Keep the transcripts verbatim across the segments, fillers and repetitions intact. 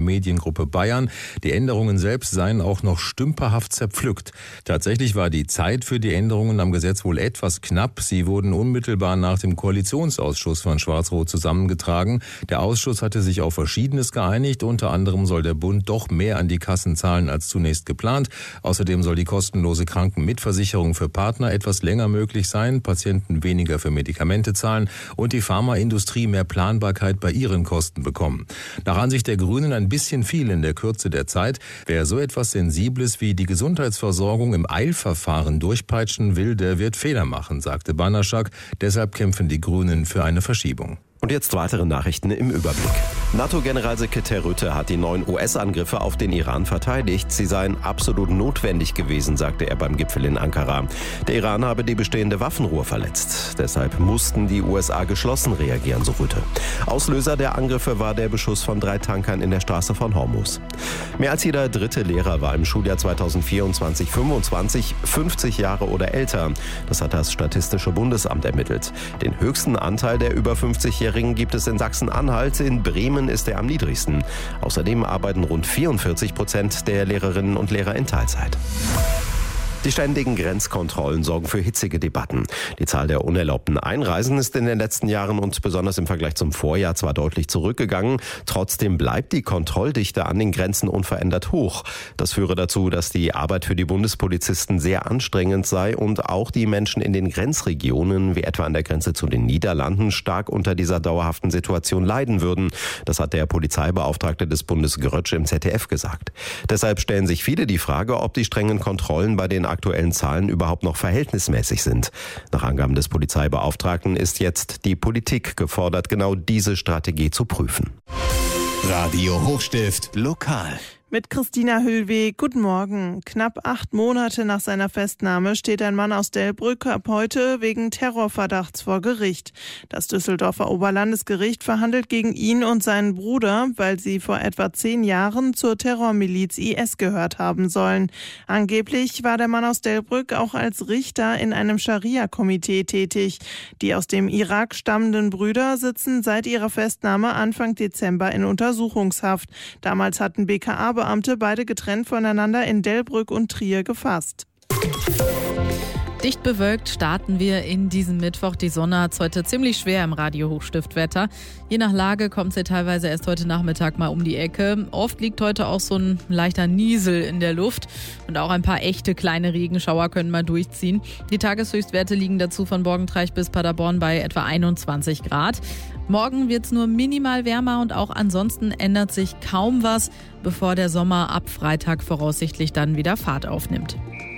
Mediengruppe Bayern. Die Änderungen selbst seien auch noch stümperhaft zerpflückt. Tatsächlich war die Zeit für die Änderungen am Gesetz wohl etwas knapp. Sie wurden unmittelbar nach dem Koalitionsausschuss von Schwarz-Rot zusammengetragen. Der Ausschuss hatte sich auf Verschiedenes geeinigt. Unter anderem soll der Bund doch mehr an die Kassen zahlen als zunächst geplant. Außerdem soll die kostenlose Krankenmitversicherung für Partner etwas länger möglich sein, Patienten weniger für Medikamente zahlen und die Pharmaindustrie mehr Planbarkeit bei ihren Kosten bekommen. Nach Ansicht der Grünen ein bisschen viel in der Kürze der Zeit. Wer so etwas Sensibles wie die Gesundheitsversorgung im Eilverfahren durchpeitschen will, der wird Fehler machen, sagte Banaschak. Deshalb kämpfen die Grünen für eine Verschiebung. Und jetzt weitere Nachrichten im Überblick. NATO-Generalsekretär Rutte hat die neuen U S-Angriffe auf den Iran verteidigt. Sie seien absolut notwendig gewesen, sagte er beim Gipfel in Ankara. Der Iran habe die bestehende Waffenruhe verletzt. Deshalb mussten die U S A geschlossen reagieren, so Rutte. Auslöser der Angriffe war der Beschuss von drei Tankern in der Straße von Hormuz. Mehr als jeder dritte Lehrer war im Schuljahr zweitausendvierundzwanzig fünfundzwanzig fünfzig Jahre oder älter. Das hat das Statistische Bundesamt ermittelt. Den höchsten Anteil der über fünfzigjährigen gibt es in Sachsen-Anhalt. In Bremen ist er am niedrigsten. Außerdem arbeiten rund vierundvierzig Prozent der Lehrerinnen und Lehrer in Teilzeit. Die ständigen Grenzkontrollen sorgen für hitzige Debatten. Die Zahl der unerlaubten Einreisen ist in den letzten Jahren und besonders im Vergleich zum Vorjahr zwar deutlich zurückgegangen, trotzdem bleibt die Kontrolldichte an den Grenzen unverändert hoch. Das führe dazu, dass die Arbeit für die Bundespolizisten sehr anstrengend sei und auch die Menschen in den Grenzregionen, wie etwa an der Grenze zu den Niederlanden, stark unter dieser dauerhaften Situation leiden würden. Das hat der Polizeibeauftragte des Bundes Grötsch im Z D F gesagt. Deshalb stellen sich viele die Frage, ob die strengen Kontrollen bei den aktuellen Zahlen überhaupt noch verhältnismäßig sind. Nach Angaben des Polizeibeauftragten ist jetzt die Politik gefordert, genau diese Strategie zu prüfen. Radio Hochstift lokal. Mit Christina Höhlweg, guten Morgen. Knapp acht Monate nach seiner Festnahme steht ein Mann aus Delbrück ab heute wegen Terrorverdachts vor Gericht. Das Düsseldorfer Oberlandesgericht verhandelt gegen ihn und seinen Bruder, weil sie vor etwa zehn Jahren zur Terrormiliz I S gehört haben sollen. Angeblich war der Mann aus Delbrück auch als Richter in einem Scharia-Komitee tätig. Die aus dem Irak stammenden Brüder sitzen seit ihrer Festnahme Anfang Dezember in Untersuchungshaft. Damals hatten B K A Beamte beide getrennt voneinander in Delbrück und Trier gefasst. Dicht bewölkt starten wir in diesem Mittwoch. Die Sonne hat es heute ziemlich schwer im Radio-Hochstiftwetter. Je nach Lage kommt sie teilweise erst heute Nachmittag mal um die Ecke. Oft liegt heute auch so ein leichter Niesel in der Luft. Und auch ein paar echte kleine Regenschauer können mal durchziehen. Die Tageshöchstwerte liegen dazu von Borgentreich bis Paderborn bei etwa einundzwanzig Grad. Morgen wird es nur minimal wärmer und auch ansonsten ändert sich kaum was, bevor der Sommer ab Freitag voraussichtlich dann wieder Fahrt aufnimmt.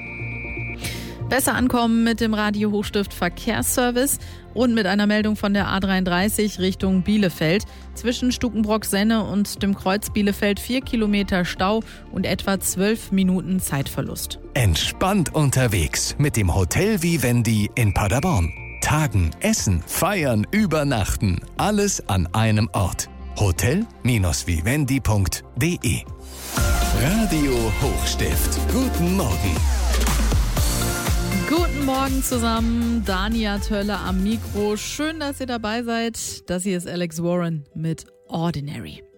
Besser ankommen mit dem Radio Hochstift Verkehrsservice und mit einer Meldung von der A dreiunddreißig Richtung Bielefeld. Zwischen Stukenbrock-Senne und dem Kreuz Bielefeld vier Kilometer Stau und etwa zwölf Minuten Zeitverlust. Entspannt unterwegs mit dem Hotel Vivendi in Paderborn. Tagen, essen, feiern, übernachten. Alles an einem Ort. hotel Vivendi punkt de. Radio Hochstift. Guten Morgen. Guten Morgen zusammen, Dania Tölle am Mikro. Schön, dass ihr dabei seid. Das hier ist Alex Warren mit Ordinary.